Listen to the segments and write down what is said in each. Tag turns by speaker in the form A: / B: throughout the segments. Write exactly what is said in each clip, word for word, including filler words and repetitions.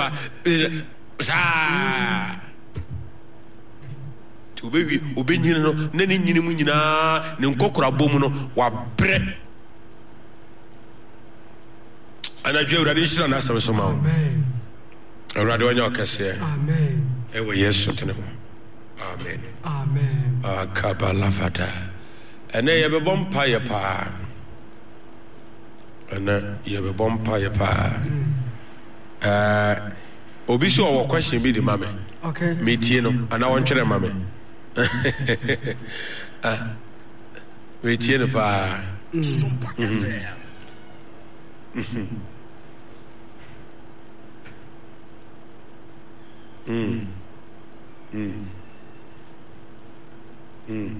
A: ba saa to be obenyine no na ne nyine mu nyina ne nkokora bom no wa bre ana dwe urade shira na asem so ma amen urade wanya okese amen ewe yesu tenemo amen amen akabala fata ene yebe bompa ye pa ene yebe bompa ye pa eh obi so wo question bi di mame okay me tie no ana won twere mame ah me tie no pa Mm. Mm. Mm.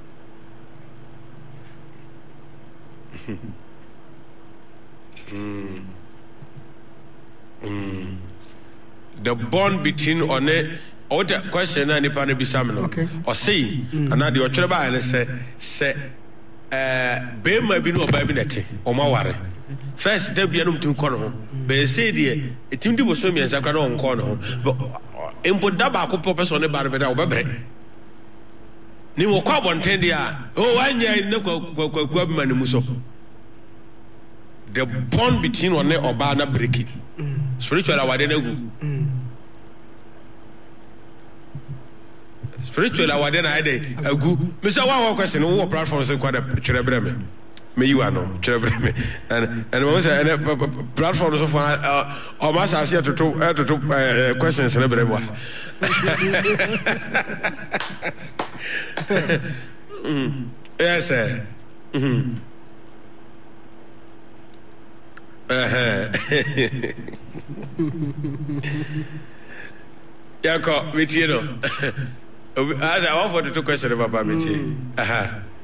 A: Mm. Mm. The bond between one or the question and the panel bisamino okay or say another or treba and say say uh be my be no baby net or maware first there be anum to corner be say the it him was so me and sakra on corner but impo daba ko person ne bar be da obebre ni wo kwa bonten dia oh anya ne kwa kwa kwa ma ne muso the bond between one oba na break it spiritual awade na gu spiritual awade na ide agu me say one question wo platform say kwa da twere bre me me you are no twere bre me and and we say platform so for o ma sa se to to to questions na bre mo mm yes sir mhm eh Yako, with you know. I want for the two questions about me. Aha.